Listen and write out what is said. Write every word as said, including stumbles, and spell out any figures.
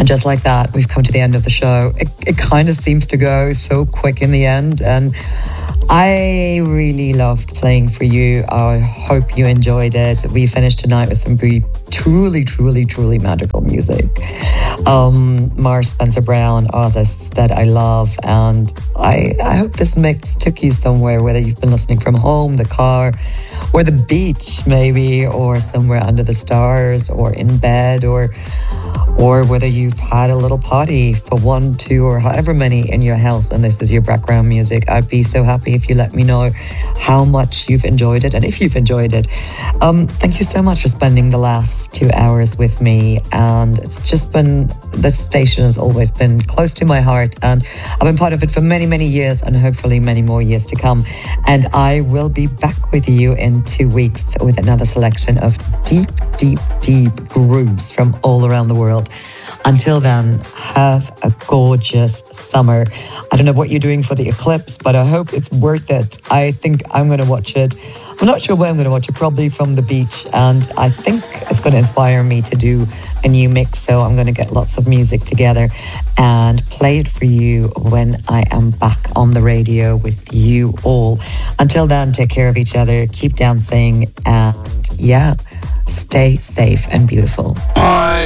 And just like that, we've come to the end of the show. It, it kind of seems to go so quick in the end. And I really loved playing for you. I hope you enjoyed it. We finished tonight with some really, truly, truly, truly magical music. Um, Marsh Spencer Brown, artists that I love. And I, I hope this mix took you somewhere, whether you've been listening from home, the car, or the beach maybe, or somewhere under the stars, or in bed, or or whether you've had a little party for one, two, or however many in your house and this is your background music. I'd be so happy if you let me know how much you've enjoyed it and if you've enjoyed it. Um, thank you so much for spending the last two hours with me. And it's just been, this station has always been close to my heart, and I've been part of it for many, many years and hopefully many more years to come. And I will be back with you in two weeks with another selection of deep, deep, deep grooves from all around the world. Until then, have a gorgeous summer. I don't know what you're doing for the eclipse, but I hope it's worth it. I think I'm going to watch it. I'm not sure where I'm going to watch it, probably from the beach. And I think it's going to inspire me to do a new mix. So I'm going to get lots of music together and play it for you when I am back on the radio with you all. Until then, take care of each other, keep dancing, and yeah, stay safe and beautiful. Bye.